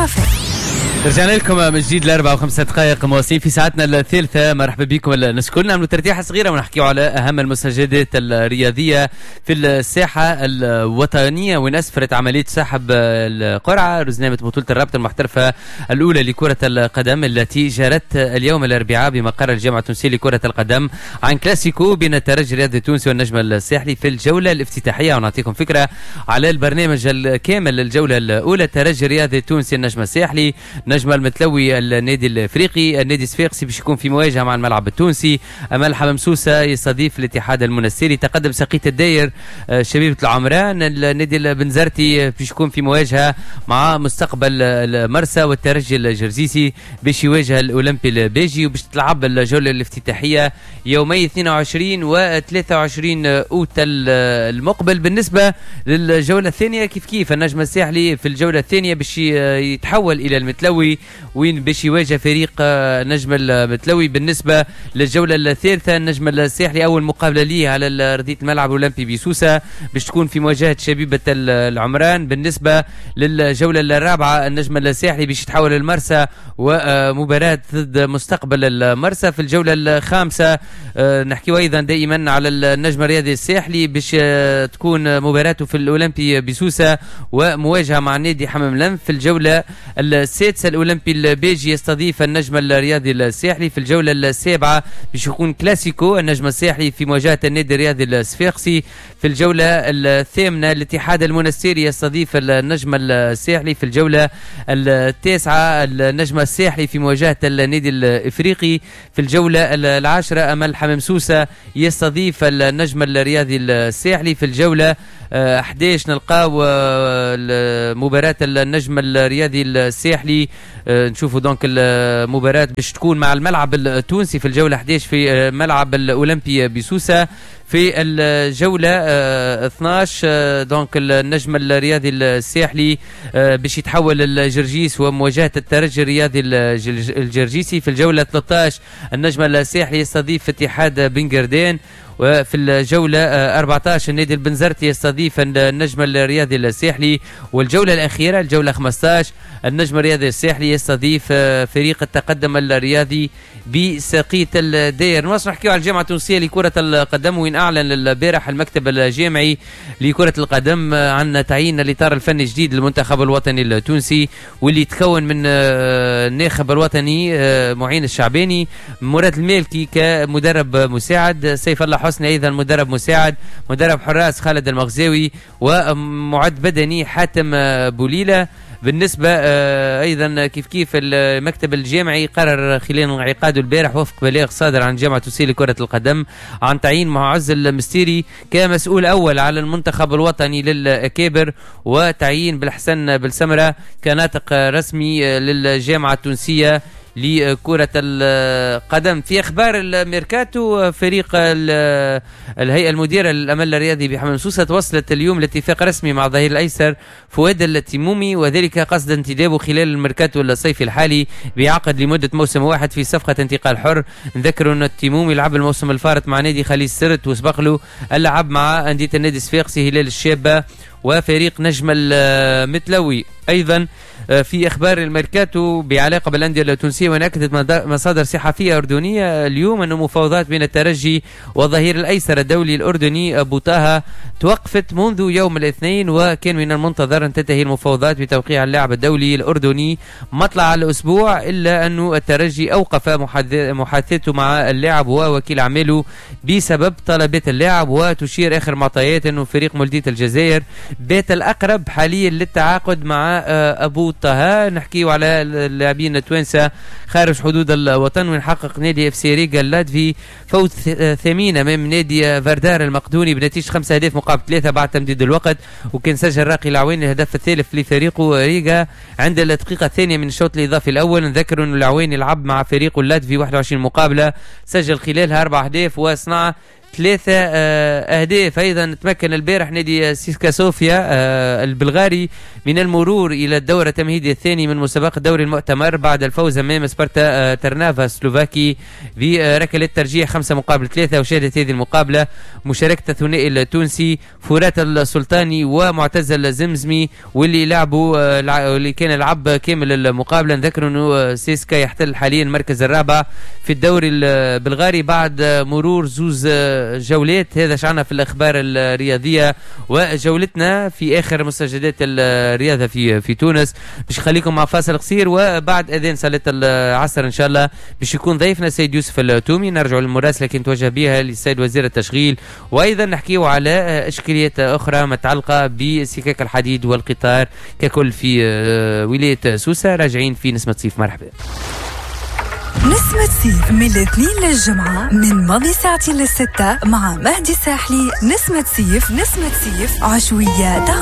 كافيه. رجعنا لكم من جديد الأربعة وخمسة دقائق مواصلين في ساعتنا الثالثة. مرحبا بكم. نشكر نعملوا ترتيحة صغيرة ونحكيوا على أهم المستجدات الرياضية في الساحة الوطنية، وين أسفرت عملية سحب القرعة رزنامة بطولة الرابطة المحترفة الأولى لكرة القدم التي جرت اليوم الأربعاء بمقر الجامعة التونسية لكرة القدم عن كلاسيكو بين الترجي الرياضي التونسي والنجم الساحلي في الجولة الافتتاحية. ونعطيكم فكرة على البرنامج الكامل للجولة الأولى. الترجي الرياضي التونسي النجم الساحلي، نجم المتلوي النادي الافريقي، النادي الصفاقسي باش يكون في مواجهه مع الملعب التونسي. امال حمامسوسه يستضيف الاتحاد المنستيري. تقدم سقيت الداير شبيبه العمران، النادي البنزرتي باش يكون في مواجهه مع مستقبل المرسى، والترجي الجرزيسي باش يواجه الاولمبي البيجي. وباش تلعب الجوله الافتتاحيه يومي 22 و 23 اوت المقبل. بالنسبه للجوله الثانيه كيف النجم الساحلي في الجوله الثانيه باش يتحول الى المتلوي وين باش يواجه فريق نجم المتلوي. بالنسبه للجوله الثالثه النجم الساحلي اول مقابله ليه على ارضيه الملعب الاولمبي بسوسه باش تكون في مواجهه شبيبه العمران. بالنسبه للجوله الرابعه النجم الساحلي باش يتحول المرسى ومباراه ضد مستقبل المرسى. في الجوله الخامسه نحكي ايضا دائما على النجم الرياضي الساحلي باش تكون مباراته في الاولمبي بسوسه ومواجهه مع نادي حمام لنف. في الجوله السادسه الاولمبي البيجي يستضيف النجم الرياضي الساحلي. في الجوله السابعه باش يكون كلاسيكو النجم الساحلي في مواجهه النادي الرياضي الصفاقسي. في الجوله الثامنه الاتحاد المنستيري يستضيف النجم الساحلي. في الجوله التاسعه النجم الساحلي في مواجهه النادي الافريقي. في الجوله العاشره امل حمامسوسه يستضيف النجم الرياضي الساحلي. في الجوله 11 نلقاو مباراة النجم الرياضي الساحلي. نشوفوا دونك المباراة باش تكون مع الملعب التونسي في الجولة 11 في ملعب الأولمبي بسوسة. في الجولة 12 دونك النجم الرياضي الساحلي باش يتحول الجرجيس ومواجهة الترجي الرياضي الجرجيسي. في الجولة 13 النجم الساحلي يستضيف اتحاد بنغردان. وفي الجولة 14 النادي البنزرتي يستضيف النجم الرياضي الساحلي. والجولة الأخيرة الجولة 15 النجم الرياضي الساحلي يستضيف فريق التقدم الرياضي بسقيت الداير. نواصل نحكيو على الجامعة التونسية لكرة القدم، وين أعلن البارح المكتب الجامعي لكرة القدم عن تعيين الإطار الفني الجديد للمنتخب الوطني التونسي، واللي يتكون من الناخب الوطني معين الشعباني، مراد المالكي كمدرب مساعد، سيف الله حسني أيضا مدرب مساعد، مدرب حراس خالد المغزاوي، ومعد بدني حاتم بوليلة. بالنسبة أيضا كيف المكتب الجامعي قرر خلال انعقاده البارح وفق بلاغ صادر عن جامعة التونسية لكرة القدم عن تعيين معز المستيري كمسؤول أول على المنتخب الوطني للأكابر، وتعيين بالحسن بالسمرة كناطق رسمي للجامعة التونسية لكرة القدم. في أخبار الميركاتو فريق الهيئة المديرة للأمل الرياضي بحمامسوسة توصلت اليوم لاتفاق رسمي مع الظهير الأيسر فؤاد التيمومي، وذلك قصد انتدابه خلال الميركاتو الصيفي الحالي بعقد لمدة موسم واحد في صفقة انتقال حر. نذكر أن التيمومي لعب الموسم الفارط مع نادي خليج سرت، وسبق له اللعب مع أندية النادي الصفاقسي هلال الشابة وفريق نجم المتلوي. أيضا في أخبار الميركاتو بعلاقة بالأندية التونسية، ونأكدت مصادر صحفية أردنية اليوم أن مفاوضات بين الترجي والظهير الأيسر الدولي الأردني أبو طه توقفت منذ يوم الاثنين، وكان من المنتظر أن تنتهي المفاوضات بتوقيع اللاعب الدولي الأردني مطلع الأسبوع، إلا أن الترجي أوقف محادثته مع اللاعب ووكيل أعماله بسبب طلبات اللاعب. وتشير آخر معطيات أنه فريق مولودية الجزائر بات الأقرب حاليا للتعاقد مع أبو طه. نحكيو على اللاعبين التوانسة خارج حدود الوطن، ونحقق نادي اف سي ريغا اللاتفي فوز ثمين امام نادي فاردار المقدوني بنتيجه 5 أهداف مقابل 3 بعد تمديد الوقت. وكان سجل راقي العويني الهدف الثالث لفريقه ريغا عند الدقيقه الثانيه من الشوط الاضافي الاول. نذكر انه العويني لعب مع فريقه اللاتفي 21 مقابله، سجل خلالها 4 أهداف وصنع 3 أهداف. أيضا تمكن البارح نادي سيسكا صوفيا البلغاري من المرور إلى الدورة التمهيدية الثاني من مسابقة الدوري المؤتمر بعد الفوز أمام سبارتا ترنافا السلوفاكي بركلة ترجيح 5-3. وشهدت هذه المقابلة مشاركة الثنائي التونسي فرات السلطاني ومعتز الزمزمي واللي لعبوا واللي كان لعب كامل المقابلة. نذكر أنه سيسكا يحتل حاليا المركز الرابع في الدوري البلغاري بعد مرور زوز جولات. هذا شعنا في الأخبار الرياضية وجولتنا في آخر مستجدات الرياضة في تونس. باش نخليكم مع فاصل قصير وبعد أذان صلاة العصر إن شاء الله باش يكون ضيفنا السيد يوسف التومي. نرجع للمراسلة كنت توجه بها للسيد وزير التشغيل، وأيضا نحكيه على إشكاليات أخرى متعلقة بسكك الحديد والقطار ككل في ولاية سوسة. راجعين في نسمة صيف. مرحبا. نسمة صيف من الاثنين للجمعة من ماضي ساعتين للستة مع مهدي ساحلي. نسمة صيف عشوية